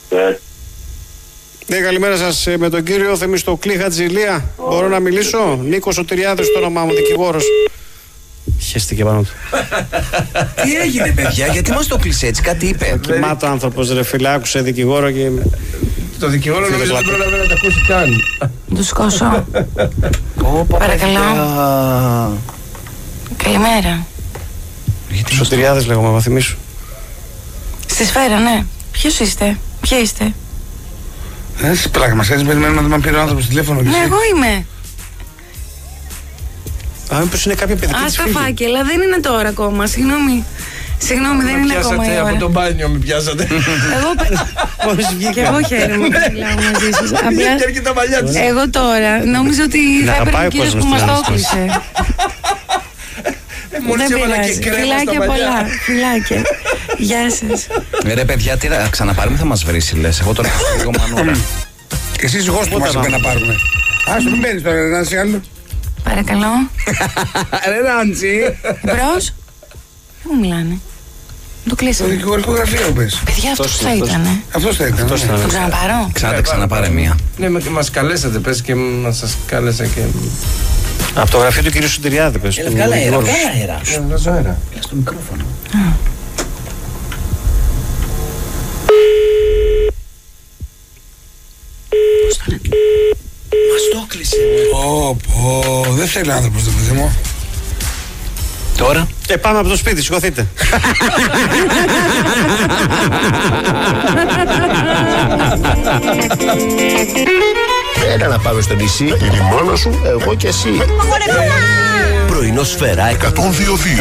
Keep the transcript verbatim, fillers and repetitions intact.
Ε. Ναι, καλημέρα σας, με τον κύριο Θεμιστοκλή Χατζηλία. Μπορώ να μιλήσω? Νίκος Σωτηριάδης το όνομά μου, δικηγόρος. Χαίστηκε πάνω του. Τι έγινε, παιδιά, γιατί μας το κλείσε έτσι, κάτι είπε? Κοιμάτο άνθρωπος, ρε φίλε, άκουσε δικηγόρο και. Το δικηγόρο νομίζω δεν πρόλαβε να τα ακούσει καν. Του σκόσω. Παρακαλώ. Καλημέρα. Σωτηριάδης λέγομαι, θα θυμίσω. Στη Σφαίρα, ναι. Ποιος είστε? Ποια είστε? Εσύ πλάκα μας κάνεις, περιμένουμε να δούμε αν πήρε ο άνθρωπος τηλέφωνο. Ναι, εγώ είμαι. Α, μήπως είναι κάποια παιδική της Α, τα φίλη. φάκελα, δεν είναι τώρα ακόμα, συγγνώμη. Συγγνώμη, δεν είναι ακόμα η Πιάσατε ώρα. από το μπάνιο, με πιάσατε. Εγώ Μόλις βγήκα. και εγώ χαίρομαι που μιλάω μαζί σας. Απλά Και έρχεται τα μαλλιά της. εγώ τώρα νόμιζα ότι θα έπαιρνε αγαπάει ο ο κύριος κόσμος που μας την το Αναστασία. έκλεισε. Μόλις Δεν έβαλα και πειράζει. κρέμα στα Φιλάκια μαλλιά. πολλά. Φιλάκια. Γεια σας. Ρε παιδιά, τι να ξαναπάρουμε, θα μας βρει, λες. Εγώ τώρα έχω λίγο μανούρα. Εσείς εγώ που μας είπε να πάρουμε. Ας το μην παίρνεις τώρα, να είσαι άλλο. Παρακαλώ. Ρε Ράντσι. Εμπρός. Δεν μου μιλάνε. Το Το κλείσαμε. δικηγορικό γραφείο πες. Παιδιά, αυτός θα ήταν. Αυτός θα ήταν. Αυτός ναι. ήταν. Το ξαναπάρω. Ξανά, ξαναπάρε μία. Ναι, με- μας καλέσατε, πες και μας σας κάλεσα και. Από το γραφείο του κυρίου Σωτηριάδη, πες. του Καλά αέρα, δικηγόρου. καλά αέρα. Ναι, βγάζω αέρα. Έλα στο μικρόφωνο. Μας το έκλεισε. Πω πω, δεν θέλει άνθρωπος το παιδί μου. Τώρα. Ε, πάμε από το σπίτι, σηκωθείτε. Έλα να πάμε στο νησί, η μάνα σου, εγώ και εσύ. Πρωινό Σφαίρα εκατόν δύο.